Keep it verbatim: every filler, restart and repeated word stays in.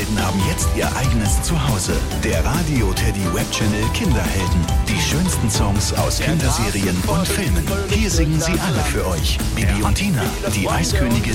Kinderhelden haben jetzt ihr eigenes Zuhause. Der Radio Teddy Webchannel Kinderhelden. Die schönsten Songs aus Kinderserien und Filmen. Hier singen sie alle für euch. Bibi und Tina, die Eiskönigin